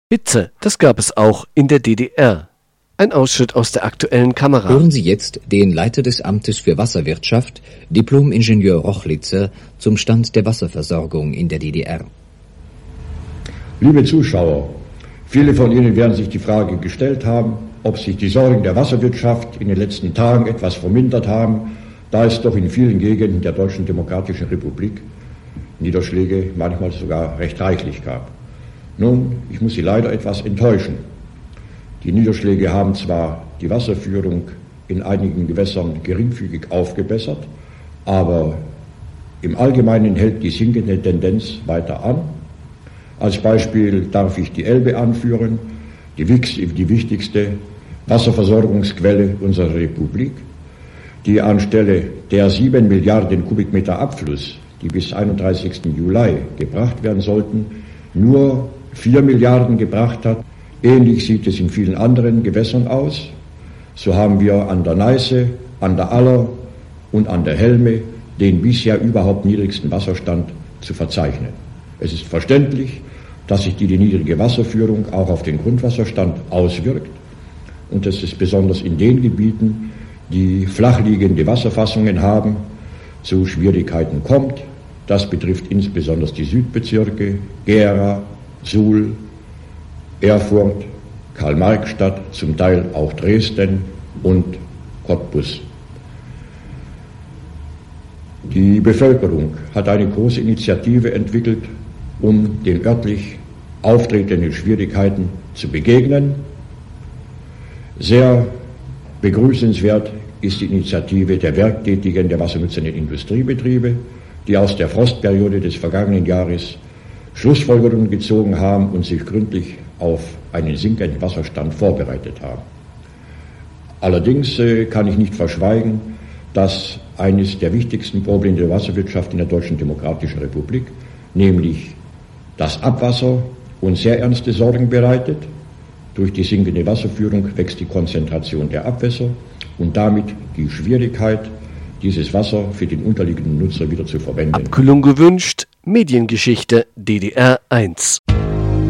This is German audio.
Hitze, das gab es auch in der DDR. Ein Ausschnitt aus der aktuellen Kamera. Hören Sie jetzt den Leiter des Amtes für Wasserwirtschaft, Diplom-Ingenieur Rochlitzer, zum Stand der Wasserversorgung in der DDR. Liebe Zuschauer, viele von Ihnen werden sich die Frage gestellt haben, ob sich die Sorgen der Wasserwirtschaft in den letzten Tagen etwas vermindert haben, da es doch in vielen Gegenden der Deutschen Demokratischen Republik Niederschläge manchmal sogar recht reichlich gab. Nun, ich muss Sie leider etwas enttäuschen. Die Niederschläge haben zwar die Wasserführung in einigen Gewässern geringfügig aufgebessert, aber im Allgemeinen hält die sinkende Tendenz weiter an. Als Beispiel darf ich die Elbe anführen, die wichtigste Wasserversorgungsquelle unserer Republik, die anstelle der 7 Milliarden Kubikmeter Abfluss, die bis 31. Juli gebracht werden sollten, nur 4 Milliarden gebracht hat. Ähnlich sieht es in vielen anderen Gewässern aus. So haben wir an der Neiße, an der Aller und an der Helme den bisher überhaupt niedrigsten Wasserstand zu verzeichnen. Es ist verständlich, dass sich die niedrige Wasserführung auch auf den Grundwasserstand auswirkt und dass es besonders in den Gebieten, die flachliegende Wasserfassungen haben, zu Schwierigkeiten kommt. Das betrifft insbesondere die Südbezirke, Gera, Suhl, Erfurt, Karl-Marx-Stadt, zum Teil auch Dresden und Cottbus. Die Bevölkerung hat eine große Initiative entwickelt, um den örtlich auftretenden Schwierigkeiten zu begegnen. Sehr begrüßenswert ist die Initiative der Werktätigen der wassernutzenden Industriebetriebe, die aus der Frostperiode des vergangenen Jahres Schlussfolgerungen gezogen haben und sich gründlich auf einen sinkenden Wasserstand vorbereitet haben. Allerdings kann ich nicht verschweigen, dass eines der wichtigsten Probleme der Wasserwirtschaft in der Deutschen Demokratischen Republik, nämlich das Abwasser, uns sehr ernste Sorgen bereitet. Durch die sinkende Wasserführung wächst die Konzentration der Abwässer und damit die Schwierigkeit, dieses Wasser für den unterliegenden Nutzer wieder zu verwenden. Abkühlung gewünscht, Mediengeschichte DDR 1.